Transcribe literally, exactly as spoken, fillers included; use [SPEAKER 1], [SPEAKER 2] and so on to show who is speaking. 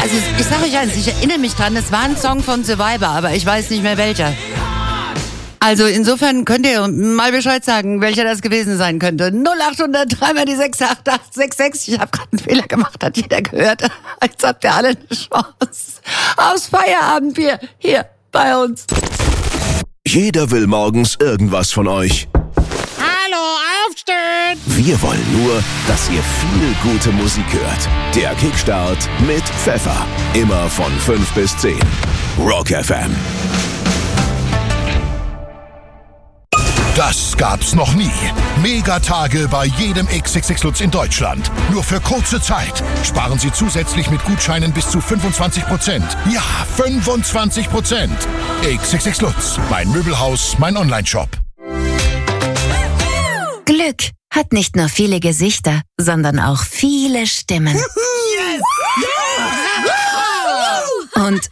[SPEAKER 1] Also ich sage euch eins, ich erinnere mich dran, es war ein Song von Survivor, aber ich weiß nicht mehr welcher. Also insofern könnt ihr mal Bescheid sagen, welcher das gewesen sein könnte. null acht hundert drei mal die sechs acht acht sechs sechs. Ich habe gerade einen Fehler gemacht, hat jeder gehört. Jetzt habt ihr alle eine Chance aufs Feierabendbier hier bei uns.
[SPEAKER 2] Jeder will morgens irgendwas von euch.
[SPEAKER 3] Hallo, aufstehen!
[SPEAKER 2] Wir wollen nur, dass ihr viel gute Musik hört. Der Kickstart mit Pfeffer. Immer von fünf bis zehn. Rock F M.
[SPEAKER 4] Das gab's noch nie. Megatage bei jedem X X X Lutz in Deutschland. Nur für kurze Zeit. Sparen Sie zusätzlich mit Gutscheinen bis zu fünfundzwanzig Prozent. Ja, fünfundzwanzig Prozent. X X X Lutz. Mein Möbelhaus, mein Onlineshop.
[SPEAKER 5] Glück hat nicht nur viele Gesichter, sondern auch viele Stimmen.